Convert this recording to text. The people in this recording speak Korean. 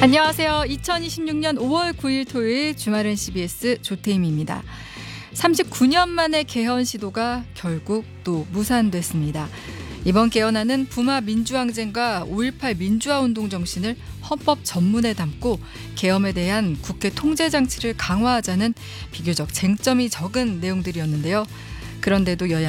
안녕하세요. 2026년 5월 9일 토요일 주말은 CBS 조태임입니다. 39년 만에 개헌 시도가 결국 또 무산됐습니다. 이번 개헌안은 부마 민주항쟁과 5.18 민주화운동 정신을 헌법 전문에 담고 계엄에 대한 국회 통제 장치를 강화하자는 비교적 쟁점이 적은 내용들이었는데요. 그런데도 여야